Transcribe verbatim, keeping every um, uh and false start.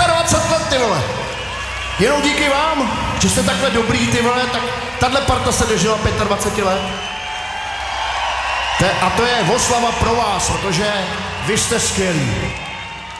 dvacet pět let, ty vole. Jenom díky vám, že jste takhle dobrý, ty vole, tak tahle parta se dožila dvacet pět let. Te, a to je oslava pro vás, protože vy jste skvělí.